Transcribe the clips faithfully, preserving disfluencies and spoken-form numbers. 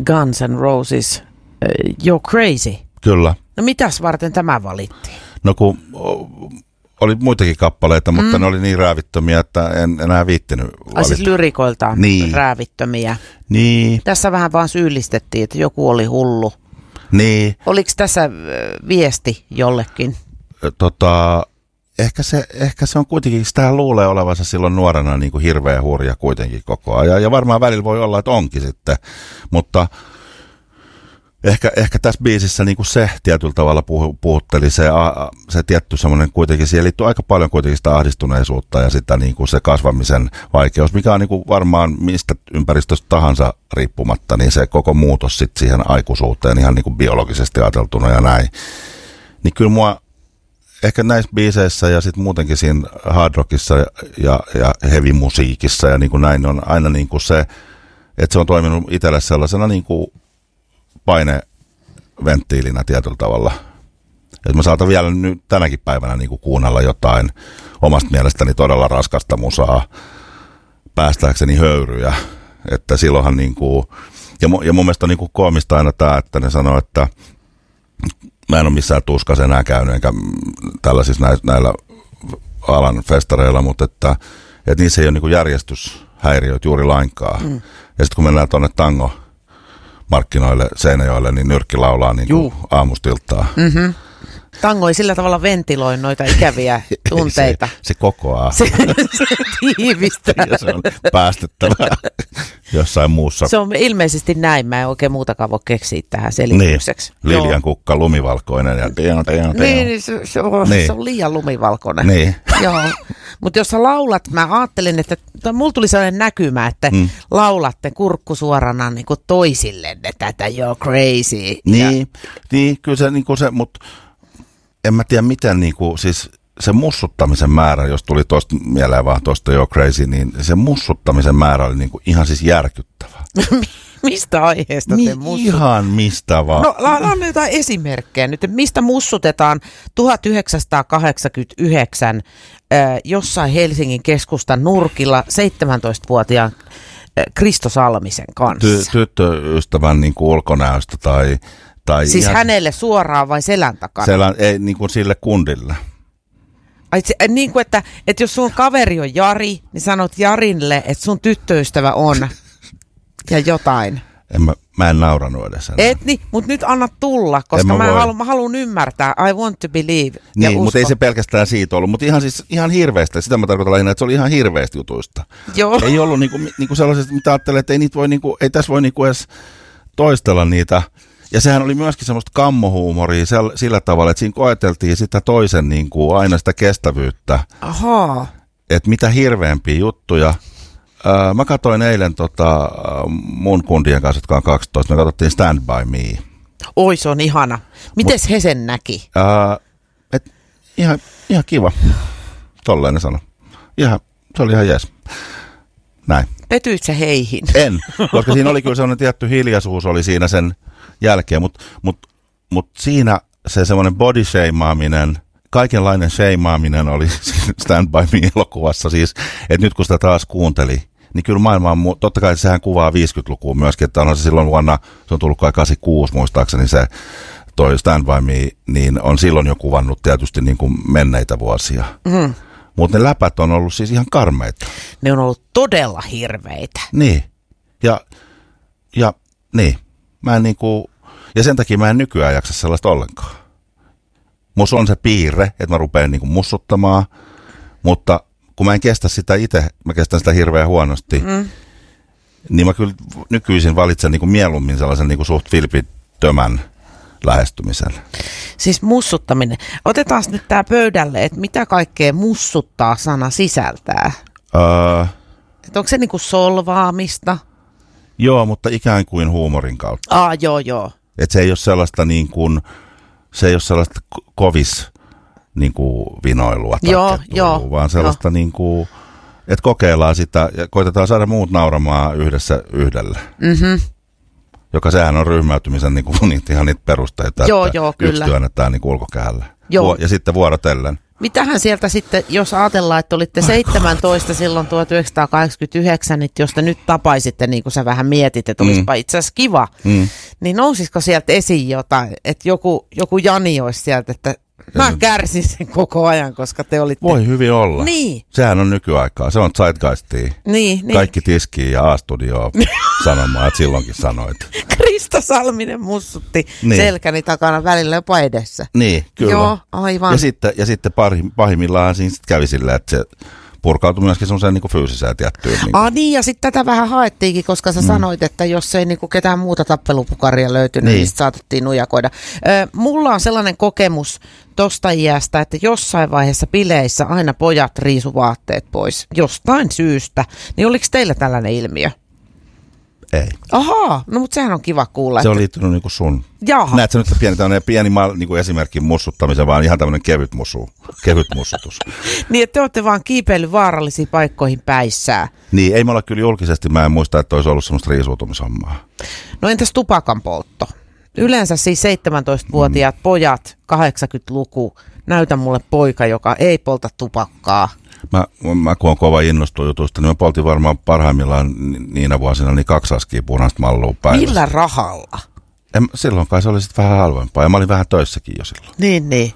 Guns N' Roses, You're Crazy. Kyllä. No mitäs varten tämä valittiin? No kun oli muitakin kappaleita, mutta mm. ne oli niin räävittömiä, että en enää viittinyt valita. Ai siis lyrikoiltaan niin. räävittömiä. Niin. Tässä vähän vaan syyllistettiin, että joku oli hullu. Niin. Oliko tässä viesti jollekin? Tota, ehkä, se, ehkä se on kuitenkin, sitä luulee olevansa silloin nuorena niin kuin hirveä hurja kuitenkin koko ajan. Ja varmaan välillä voi olla, että onkin sitten, mutta ehkä, ehkä tässä biisissä niin kuin se tietyllä tavalla puhutteli, se, se tietty semmoinen kuitenkin, siihen liittyy aika paljon kuitenkin sitä ahdistuneisuutta ja sitä niin kuin se kasvamisen vaikeus, mikä on niin kuin varmaan mistä ympäristöstä tahansa riippumatta, niin se koko muutos sitten siihen aikuisuuteen ihan niin kuin biologisesti ajateltuna ja näin. Niin kyllä mua ehkä näissä biiseissä ja sitten muutenkin siinä hard rockissa ja, ja heavy musiikissa ja niin kuin näin on aina niin kuin se, että se on toiminut itselle sellaisena niin kuin paineventtiilinä tietyllä tavalla. Että mä saatan vielä nyt tänäkin päivänä niin kuin kuunnella jotain omasta mielestäni todella raskasta musaa päästääkseni höyryjä. Että silloinhan niin kuin, ja, ja mun mielestä on niin kuin koomista aina tämä, että ne sanoo, että mä en ole missään tuskassa enää käynyt, enkä tällaisissa näillä, näillä alan festareilla, mutta että, että niissä ei ole niin kuin järjestyshäiriöitä juuri lainkaan. Mm. Ja sitten kun mennään tuonne tango markkinoille Seinäjoelle, niin nyrkki laulaa niin kuin aamustiltaa. Mm-hmm. Tango ei sillä tavalla ventiloi noita ikäviä tunteita. se, se kokoaa. Se, se tiivistää. Ja se on päästettävä jossain muussa. Se on ilmeisesti näin. Mä en oikein muutakaan voi keksiä tähän selitykseksi. Niin, liljan kukka lumivalkoinen. Ja teon, teon, teon. Niin, se, se, on, niin. Se on liian lumivalkoinen. Niin. Joo. Mutta jos sä laulat, mä ajattelin, että mulla tuli sellainen näkymä, että mm. laulatte kurkku suorana niin kuin toisillenne tätä You're Crazy. Niin, ja niin kyllä se, niin kuin se, mutta en mä tiedä miten, niin kuin, siis se mussuttamisen määrä, jos tuli tuosta mieleen vaan tuosta You're Crazy, niin se mussuttamisen määrä oli niin kuin ihan siis järkyttävä. Mistä aiheesta Mi- te mussut? Ihan mistä vaan. No, anna jotain esimerkkejä nyt, mistä mussutetaan tuhatyhdeksänsataakahdeksankymmentäyhdeksän äh, jossain Helsingin keskustan nurkilla seitsemäntoistavuotiaan äh, Kristo Salmisen kanssa. Ty- tyttöystävän niin kuin ulkonäöstä tai Tai siis ihan hänelle suoraan vai selän takana? Selän, ei niin kuin sille kundille. Ai, se, niin kuin, että, että jos sun kaveri on Jari, niin sanot Jarille, että sun tyttöystävä on ja jotain. En mä, mä en nauranut edes enää. Et niin, mutta nyt anna tulla, koska mä, mä, haluan, mä haluan ymmärtää. I want to believe. Niin, mutta ei se pelkästään siitä ollut, mutta ihan, siis, ihan hirveästi. Sitä mä tarkoitan lähinnä, että se oli ihan hirveästi jutuista. Joo. Ei ollut niinku, niinku sellaisesta, mitä ajattelee, että ei, niitä voi, niinku, ei tässä voi niinku edes toistella niitä. Ja sehän oli myöskin semmoista kammohuumoria sillä tavalla, että siinä koeteltiin sitä toisen niin kuin aina sitä kestävyyttä. Ahaa. Että mitä hirveämpiä juttuja. Ää, mä katsoin eilen tota, mun kundien kanssa, jotka on kaksitoista, me katsottiin Stand By Me. Oi, se on ihana. Mites Mut, he sen näki? Ää, et, ihan, ihan kiva. Tolleen ne sano. Ihan, se oli ihan jees. Näin. Petyit sä heihin? En, koska siinä oli kyllä sellainen tietty hiljaisuus oli siinä sen jälkeen, mutta mut, mut siinä se semmoinen body shameaaminen, kaikenlainen shameaaminen oli Stand By Me-elokuvassa siis, että nyt kun sitä taas kuunteli, niin kyllä maailma on, totta kai sehän kuvaa viisikymmentälukua myöskin, että on se silloin vuonna, se on tullut kai kahdeksankymmentäkuusi muistaakseni se toi Stand By Me, niin on silloin jo kuvannut tietysti niin kuin menneitä vuosia. Mm. Mutta ne läpät on ollut siis ihan karmeita. Ne on ollut todella hirveitä. Niin, ja, ja niin. Mä en niinku, ja sen takia mä en nykyään jaksa sellaista ollenkaan. Musta on se piirre, että mä rupean niinku mussuttamaan, mutta kun mä en kestä sitä itse, mä kestän sitä hirveän huonosti, mm. niin mä kyllä nykyisin valitsen niinku mieluummin sellaisen niinku suht vilpittömän lähestymisen. Siis mussuttaminen. Otetaan nyt tää pöydälle, että mitä kaikkea mussuttaa sana sisältää? Öö, Et onko se niinku solvaamista? Joo, mutta ikään kuin huumorin kautta. Aa, joo, joo. Että se ei ole sellaista niin kuin, se ei ole sellaista kovis niin kuin vinoilua tai joo, joo, vaan sellaista jo. Niin kuin, että kokeillaan sitä ja koitetaan saada muut nauramaan yhdessä yhdellä. Mhm. Joka sehän on ryhmäytymisen niin kuin, niitä, ihan niitä perusteita, joo, että joo, yksi kyllä. työnnetään niin ulkokehälle. Joo. Ja sitten vuorotellen. Mitähän sieltä sitten, jos ajatellaan, että olitte seitsemäntoista silloin tuhatyhdeksänsataakahdeksankymmentäyhdeksän, niin jos te nyt tapaisitte, niin kuin sä vähän mietit, että olisipa mm. itse asiassa kiva, mm. niin nousisiko sieltä esiin jotain, että joku, joku Jani olisi sieltä, että mä kärsin sen koko ajan, koska te olitte... Voi hyvin olla. Niin. Sehän on nykyaikaa. Se on zeitgeistia. Niin, niin. Kaikki tiskii ja A-studioon sanomaan, että silloinkin sanoit. Krista Salminen mussutti niin. selkäni takana välillä jopa edessä. Niin, kyllä. Joo, aivan. Ja sitten, ja sitten pahimmillaan siinä sitten kävi silleen, että se purkautui myöskin semmoiseen niin fyysiseen tiettyyn. Niin ah niin, ja sitten tätä vähän haettiinkin, koska sä mm. sanoit, että jos ei niin kuin ketään muuta tappelupukaria löytynyt, niin, niin sitten saatettiin nujakoida. Ö, mulla on sellainen kokemus tosta iästä, että jossain vaiheessa bileissä aina pojat riisu vaatteet pois jostain syystä. Niin oliko teillä tällainen ilmiö? Ei. Ahaa, no mutta sehän on kiva kuulla. Se että... on liittynyt niinku sun. Jaha. Näetkö nyt pieni, pieni niinku esimerkki mussuttamisen, vaan ihan tämmöinen kevyt musu, kevyt mussutus. Niin, että te olette vaan kiipeillyt vaarallisiin paikkoihin päissään. Niin, ei me olla kyllä julkisesti, mä en muista, että olisi ollut semmoista riisuutumishommaa. No entäs tupakan poltto? Yleensä siis seitsemäntoistavuotiaat mm. pojat, kahdeksankymmentäluku, näytä mulle poika, joka ei polta tupakkaa. Mä, mä kun on kova innostunut jutusta, niin mä poltin varmaan parhaimmillaan niinä vuosina niin kaksi askia punaista mallua päivässä. Millä rahalla? En, silloin kai se oli sitten vähän halvempaa ja mä olin vähän töissäkin jo silloin. Niin, niin.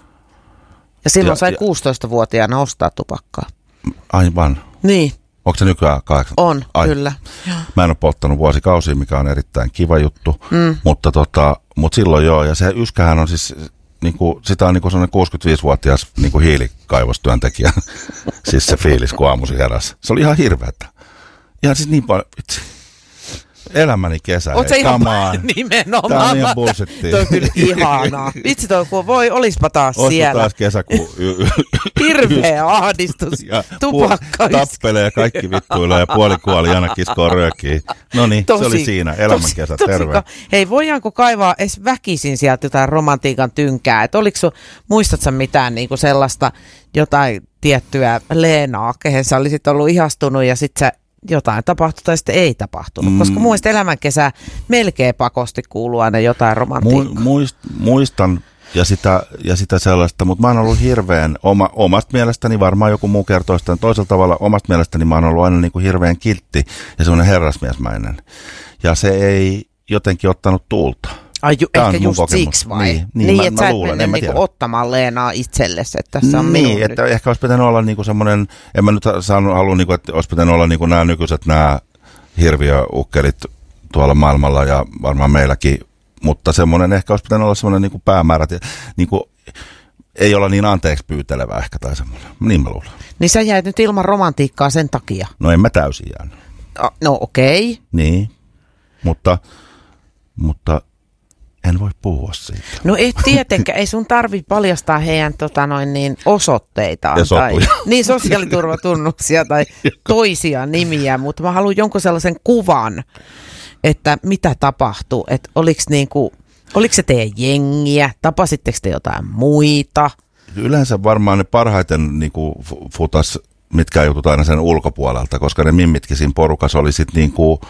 Ja silloin ja, sai ja, kuusitoistavuotiaana ostaa tupakkaa. Aivan. Niin. Onko se nykyään kahdeksan? On, Ai. kyllä. Mä en ole polttanut vuosikausia, mikä on erittäin kiva juttu, mm. mutta, tota, mutta silloin joo. Ja se yskähän on siis... Niin kuin, sitä on niin kuin sellainen kuusikymmentäviisivuotias niin kuin hiilikaivostyöntekijä, siis se fiilis, kun aamuisin heräsi. Se oli ihan hirveätä. Ihan siis niin paljon, vitsi. Elämäni kesä. Oot se ihan nimenomaan. Tämä on ihan bullshittia. Toi on kyllä ihanaa. Vitsi toi, kun voi, olispa taas Olispa siellä. taas kesäkuun. Hirveä ahdistus. Tupakkaista. Tappelee ja kaikki vittuilla ja puoli kuoli aina kiskoo röökiä. No niin, se oli siinä. Elämän kesä. Terve. Hei, voidaanko kaivaa edes väkisin sieltä jotain romantiikan tynkää? Et oliko sun, muistatko mitään niinku sellaista jotain tiettyä Leenaa, kehen sä olisit ollut ihastunut ja sit sä jotain tapahtui tai sitten ei tapahtunut, mm. koska mun mielestä elämänkesä melkein pakosti kuuluu aina jotain romantiikkaa. Muist, muistan ja sitä, ja sitä sellaista, mutta mä oon ollut hirveän, oma, omasta mielestäni varmaan joku muu kertoo sitä toisella tavalla, omasta mielestäni mä oon ollut aina niin kuin hirveän kiltti ja semmoinen herrasmiesmäinen. Ja se ei jotenkin ottanut tuulta. Ai ju, ehkä just siksi vai? Niin, niin, niin mä, että mä sä luulen, et mene niinku ottamaan Leenaa itsellesi, että tässä on niin, että nyt. Ehkä olisi pitänyt olla niinku semmoinen, en mä nyt saanut halua, niinku, että olisi pitänyt olla niinku nämä nykyiset nämä hirviöukkelit tuolla maailmalla ja varmaan meilläkin, mutta semmoinen ehkä olisi pitänyt olla semmoinen niinku päämäärä, niinku, ei olla niin anteeksi pyytelevä ehkä tai semmoinen, niin mä luulen. Niin sä jäit nyt ilman romantiikkaa sen takia? No en mä täysin jäänyt. No okei. Okay. Niin, mutta, mutta en voi puhua siitä. No ei tietenkään, ei sun tarvitse paljastaa heidän tota noin, niin osoitteitaan. Tai, niin sosiaaliturvatunnuksia tai toisia nimiä, mutta mä haluan jonkun sellaisen kuvan, että mitä tapahtuu. Että oliko, niinku, oliko se teidän jengiä, tapasitteko te jotain muita? Yleensä varmaan ne parhaiten niinku futas, mitkä jutut aina sen ulkopuolelta, koska ne mimmitkin siinä porukassa oli sitten niinku,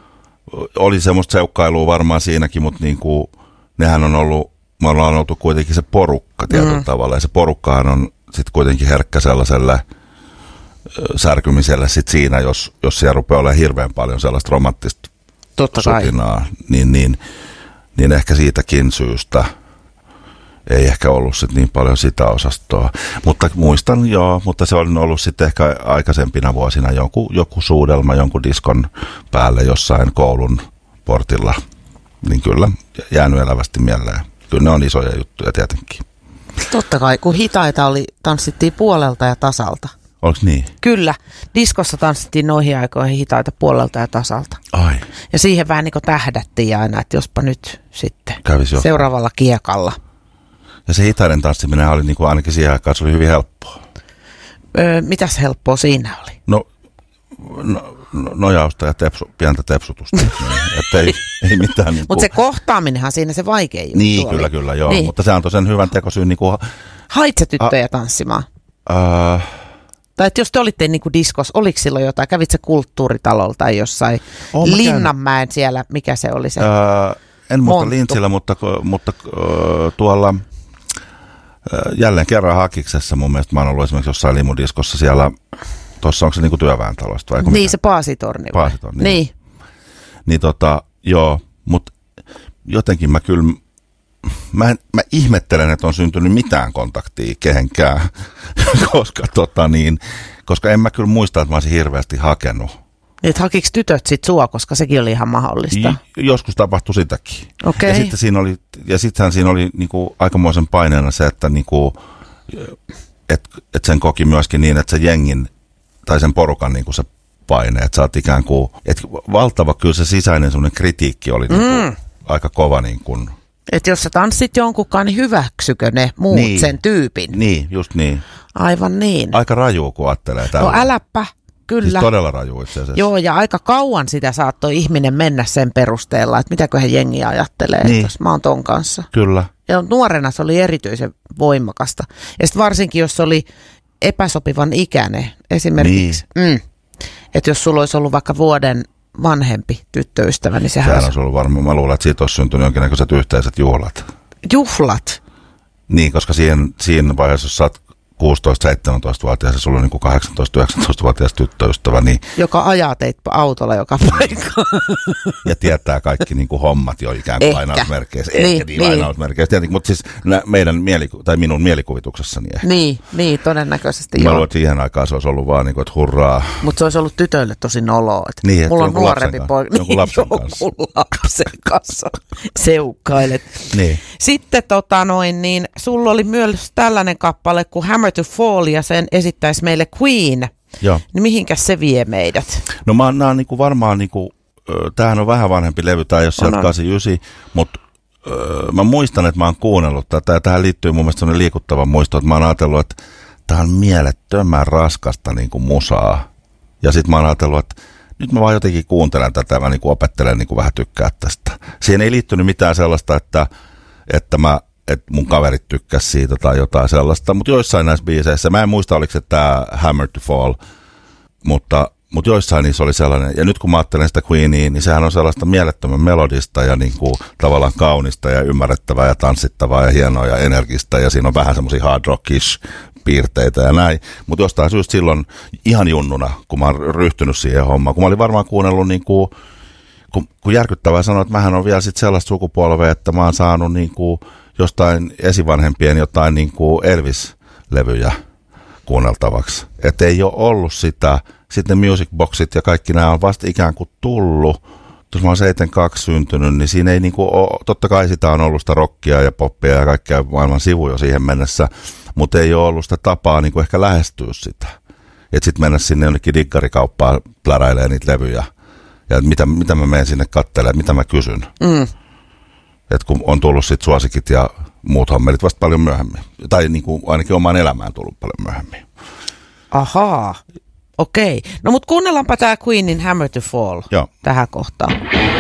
oli semmoista seukkailua varmaan siinäkin, mutta niinku nehän on ollut, me ollaan oltu kuitenkin se porukka tietyllä mm. tavalla, ja se porukkahan on sitten kuitenkin herkkä sellaiselle särkymiselle sit siinä, jos, jos siellä rupeaa olemaan hirveän paljon sellaista romanttista sutinaa, niin, niin, niin ehkä siitäkin syystä ei ehkä ollut sit niin paljon sitä osastoa. Mutta muistan joo, mutta se on ollut sitten ehkä aikaisempina vuosina joku, joku suudelma, jonkun diskon päälle jossain koulun portilla. Niin kyllä, jäänyt elävästi mieleen. Kyllä ne on isoja juttuja tietenkin. Totta kai, kun hitaita oli, tanssittiin puolelta ja tasalta. Oliko niin? Kyllä, diskossa tanssittiin noihin aikoihin hitaita puolelta ja tasalta. Ai. Ja siihen vähän niin kuin tähdättiin aina, että jospa nyt sitten kävisi seuraavalla kiekalla. Ja se hitaiden tanssiminen oli niin kuin ainakin siihen aikaan, se oli hyvin helppoa. Öö, mitäs helppoa siinä oli? No, no nojausta ja tepsu, pientä tepsutusta. Niin, että ei, ei mitään. Niin mutta se kohtaaminenhan siinä se vaikein juttu niin, oli. Kyllä, kyllä, joo. Niin. Mutta se antoi sen hyvän tekosyyn. Niin kuin, hait sä tyttöjä a, tanssimaan? Uh, tai että jos te olitte niin kuin diskos, oliko silloin jotain? Kävit sä kulttuuritalolla tai jossain Linnanmäen siellä, mikä se oli se? Uh, en muuta Lintsillä, mutta, mutta uh, tuolla jälleen kerran Hakiksessa mun mielestä mä oon ollut esimerkiksi jossain limudiskossa siellä, tuossa onko se niinku työväentalosta vai? Niin mitä? Se Paasitorni vai? Paasitorni. Niin. Niin, niin tota, joo, mutta jotenkin mä kyllä, mä, en, mä ihmettelen, että on syntynyt mitään kontaktia kehenkään, koska tota niin, koska en mä kyllä muista, että mä olisin hirveästi hakenut. Että hakiks tytöt sit sua, koska sekin oli ihan mahdollista? J- joskus tapahtui sitäkin. Okay. Ja sitten siinä oli, ja sittenhän siinä oli niinku aikamoisen paineena se, että niinku, et, et sen koki myöskin niin, että se jengin tai sen porukan niinku se paine, että sä oot ikään kuin, että valtava kyllä se sisäinen semmoinen kritiikki oli niinku mm. aika kova niin kuin. Että jos sä tanssit jonkunkaan, niin hyväksykö ne muut niin. sen tyypin? Niin, just niin. Aivan niin. Aika rajuu, kun ajattelee tällä. No äläpä. Kyllä. Siis todella raju itse asiassa. Joo, ja aika kauan sitä saattoi ihminen mennä sen perusteella, että mitäköhän jengi ajattelee, niin. Että mä oon ton kanssa. Kyllä. Ja nuorena se oli erityisen voimakasta. Ja sitten varsinkin, jos oli epäsopivan ikäinen, esimerkiksi, niin. mm, että jos sulla olisi ollut vaikka vuoden vanhempi tyttöystävä, niin sehän, sehän olisi ollut varmaan. Mä luulen, että siitä olisi syntynyt jonkinnäköiset yhteiset juhlat. Juhlat? Niin, koska siihen, siinä vaiheessa, jos sä oot kuusitoista-seitsemäntoista-vuotias ja sulla on niin kahdeksantoista-yhdeksäntoista-vuotias tyttöystävä. Niin joka ajaa teit autolla joka paikkaan. Ja tietää kaikki niin kuin hommat jo ikään kuin lainausmerkeissä. Niin, ehkä niin, niin. lainausmerkeissä. Mutta siis meidän mieliku- tai minun mielikuvituksessani ehkä. Niin, niin todennäköisesti Mä joo. Mä luulen, että siihen aikaan se olisi ollut vaan niin kuin, että hurraa. Mutta se olisi ollut tytöille tosi noloa. Että niin, mulla on nuorempi poika. Jonkun lapsen niin, kanssa. Jonkun lapsen kanssa seukkailet. Niin. Sitten tota noin, niin sulla oli myös tällainen kappale kuin Hammer to Fall ja sen esittäisi meille Queen. Joo. Niin mihinkäs se vie meidät? No mä oon niinku varmaan, niinku, tämähän on vähän vanhempi levy, tai jos sieltä kahdeksankymmentäyhdeksän, mutta öö, mä muistan, että mä oon kuunnellut tätä, ja tähän liittyy mun mielestä sellainen liikuttava muisto, että mä oon ajatellut, että tää on mielettömän raskasta niinku musaa. Ja sit mä oon ajatellut, että nyt mä vaan jotenkin kuuntelen tätä, ja mä niinku opettelen niinku vähän tykkää tästä. Siihen ei liittynyt mitään sellaista, että, että mä että mun kaverit tykkäs siitä tai jotain sellaista, mutta joissain näissä biiseissä, mä en muista oliko se tämä Hammer to Fall, mutta, mutta joissain niissä oli sellainen, ja nyt kun mä ajattelen sitä Queenia, niin sehän on sellaista mielettömän melodista ja niin kuin tavallaan kaunista ja ymmärrettävää ja tanssittavaa ja hienoa ja energistä, ja siinä on vähän semmoisia hard rockish piirteitä ja näin, mutta jostain syystä silloin ihan junnuna, kun mä oon ryhtynyt siihen hommaan, kun mä olin varmaan kuunnellut niin kuin, kun, kun järkyttävää sanoa, että mähän on vielä sitten sellaista sukupolvea, että mä oon saanut niin kuin jostain esivanhempien jotain niin kuin Elvis-levyjä kuunneltavaksi. Että ei ole ollut sitä, sitten ne music boxit ja kaikki nämä on vasta ikään kuin tullut. Jos mä oon seitsemänkymmentäkaksi syntynyt, niin siinä ei niin kuin ole, totta kai sitä on ollut sitä rockia ja poppia ja kaikkea maailman sivuja siihen mennessä, mutta ei ole ollut sitä tapaa niin kuin ehkä lähestyä sitä. Että sitten mennä sinne jonnekin diggarikauppaan pläräilee niitä levyjä. Ja mitä, mitä mä menen sinne katselemaan, mitä mä kysyn. Mm. Että kun on tullut sitten suosikit ja muut hommelit vasta paljon myöhemmin. Tai niin kuin ainakin omaan elämään tullut paljon myöhemmin. Ahaa, okei. No mutta kuunnellaanpa tämä Queenin Hammer to Fall. Joo. Tähän kohtaan.